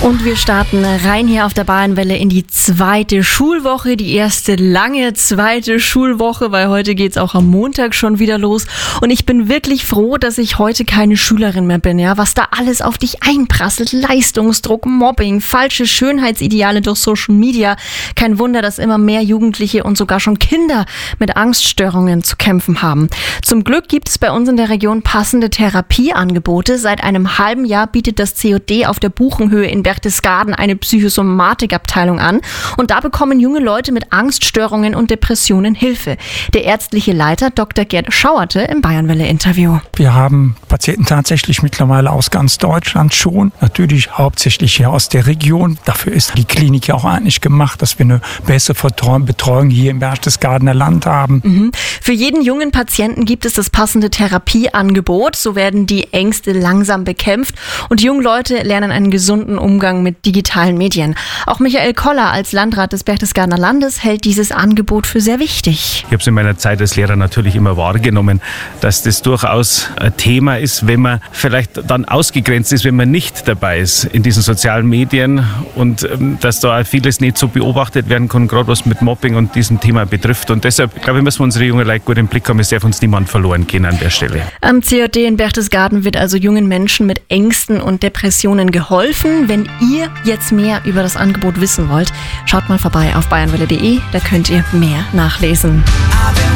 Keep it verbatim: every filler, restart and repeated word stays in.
Und wir starten rein hier auf der Bayernwelle in die zweite Schulwoche, die erste lange zweite Schulwoche, weil heute geht's auch am Montag schon wieder los. Und ich bin wirklich froh, dass ich heute keine Schülerin mehr bin, ja, was da alles auf dich einprasselt. Leistungsdruck, Mobbing, falsche Schönheitsideale durch Social Media. Kein Wunder, dass immer mehr Jugendliche und sogar schon Kinder mit Angststörungen zu kämpfen haben. Zum Glück gibt es bei uns in der Region passende Therapieangebote. Seit einem halben Jahr bietet das C O D auf der Buchenhöhe in Berchtesgaden eine Psychosomatikabteilung an. Und da bekommen junge Leute mit Angststörungen und Depressionen Hilfe. Der ärztliche Leiter Doktor Gerd Schauerte im Bayernwelle-Interview. Wir haben Patienten tatsächlich mittlerweile aus ganz Deutschland schon. Natürlich hauptsächlich hier aus der Region. Dafür ist die Klinik ja auch eigentlich gemacht, dass wir eine bessere Betreuung hier im Berchtesgadener Land haben. Mhm. Für jeden jungen Patienten gibt es das passende Therapieangebot. So werden die Ängste langsam bekämpft und junge Leute lernen einen gesunden Umgang mit digitalen Medien. Auch Michael Koller als Landrat des Berchtesgadener Landes hält dieses Angebot für sehr wichtig. Ich habe es in meiner Zeit als Lehrer natürlich immer wahrgenommen, dass das durchaus ein Thema ist, wenn man vielleicht dann ausgegrenzt ist, wenn man nicht dabei ist in diesen sozialen Medien und ähm, dass da vieles nicht so beobachtet werden kann, gerade was mit Mobbing und diesem Thema betrifft. Und deshalb, glaube ich, müssen wir unsere jungen Leute gut im Blick haben. Es darf uns niemand verloren gehen an der Stelle. Am C O D in Berchtesgaden wird also jungen Menschen mit Ängsten und Depressionen geholfen. Wenn ihr jetzt mehr über das Angebot wissen wollt, schaut mal vorbei auf bayernwelle punkt de, da könnt ihr mehr nachlesen.